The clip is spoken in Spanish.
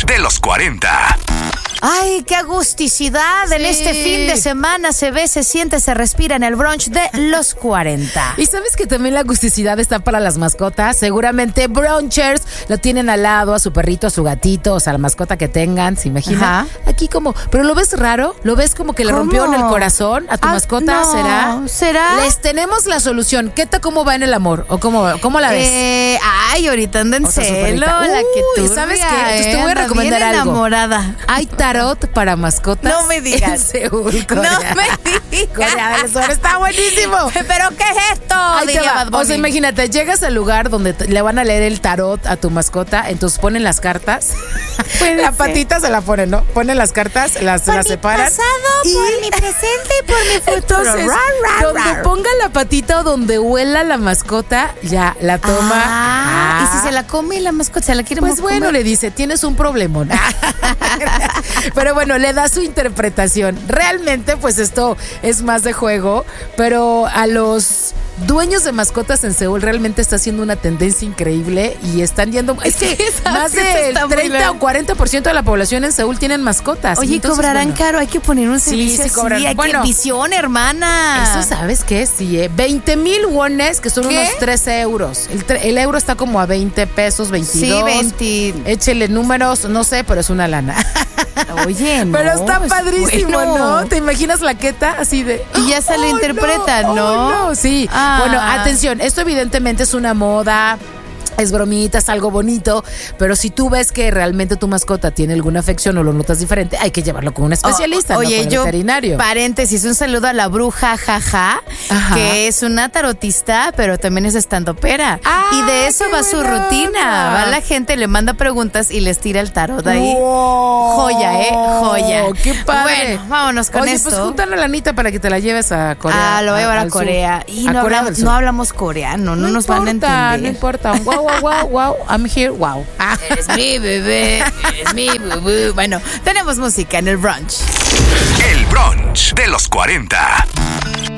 brunch de los 40. Ay, qué agusticidad en este fin de semana se ve, se siente, se respira en el brunch de los 40. Y sabes que también la agusticidad está para las mascotas. Seguramente brunchers lo tienen al lado a su perrito, a su gatito, o sea, la mascota que tengan, ¿se imagina? Ajá. Aquí como, pero lo ves raro, lo ves como que le rompió en el corazón a tu mascota, no, ¿será? Les tenemos la solución. ¿Qué tal cómo va en el amor? ¿O cómo la ves? Ay, ahorita anda en O sea, su celo, perrita. la que tú ¿sabes qué? Entonces te voy a recomendar bien algo. enamorada. Hay tarot para mascotas. No me digas. En Seúl, Corea. No me digas. Corea del Sur está buenísimo. ¿Pero qué es esto? Ahí te Diría va. Bad Bunny. O sea, imagínate, llegas al lugar donde le van a leer el tarot a tu mascota, entonces ponen las cartas. La patita se la ponen, ¿no? Ponen las cartas, las separan. Pasado, por mi presente y por mi futuro. Entonces, donde ponga la patita o donde huela la mascota, ya la toma. Y si se la come la mascota, se la quiere Pues bueno, comer. le dice, tienes un problemón. Pero bueno, le da su interpretación. Realmente, pues esto es más de juego, pero a los dueños de mascotas en Seúl realmente está haciendo una tendencia increíble y están yendo. Es que más del 30 o 40% de la población en Seúl tienen mascotas. Oye, entonces, cobrarán bueno, caro, hay que poner un Sí, servicio sí cobran. así, hay Bueno, que visión, hermana. Eso sabes qué, sí, 20,000 wones, que son ¿Qué? unos 13 euros. El euro está como a 20 pesos, 22. Sí, 20. Échele números, no sé, pero es una lana. Oye, no. Pero está pues, padrísimo, bueno. ¿no? ¿Te imaginas la queta así de... Y ya se lo interpretan, ¿no? No, sí. Ah. Bueno, atención, esto evidentemente es una moda. Es bromita, es algo bonito, pero si tú ves que realmente tu mascota tiene alguna afección o lo notas diferente, hay que llevarlo con un especialista, Oye, no con el veterinario. Paréntesis, un saludo a la bruja Jaja, Ajá. que es una tarotista, pero también es estandopera. ¡Ah, Y de eso qué va su buena rutina. onda! Va la gente, le manda preguntas y les tira el tarot ahí. ¡Wow! Joya, joya. ¡Qué padre! Bueno, vámonos con Oye, esto. pues junta la lanita para que te la lleves a Corea. Lo voy a llevar a al sur. Corea. Y A no, Corea del Sur. hablamos coreano, no nos van a entender. No importa. Wow, I'm here, wow. Eres mi bebé, eres mi bebé. Bueno, tenemos música en el brunch. El brunch de los 40.